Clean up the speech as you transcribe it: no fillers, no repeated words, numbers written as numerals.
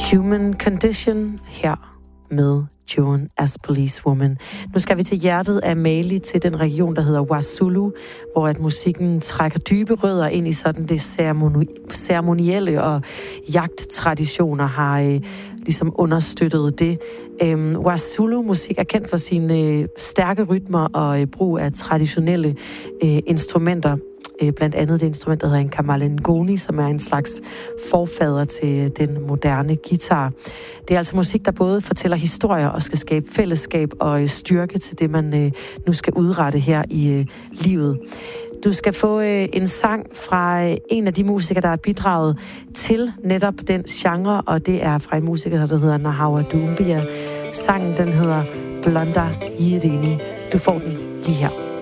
Human Condition her med Joan as Policewoman. Nu skal vi til hjertet af Mali, til den region, der hedder Wasulu, hvor at musikken trækker dybe rødder ind i sådan det ceremonielle, og jagttraditioner har ligesom understøttet det. Wasulu-musik er kendt for sine stærke rytmer og brug af traditionelle instrumenter. Blandt andet det instrument, der hedder en kamalengoni, som er en slags forfader til den moderne guitar. Det er altså musik, der både fortæller historier og skal skabe fællesskab og styrke til det, man nu skal udrette her i livet. Du skal få en sang fra en af de musikere, der har bidraget til netop den genre, og det er fra en musiker, der hedder Nahawa Doumbia. Sangen, den hedder Blonda Yirini. Du får den lige her.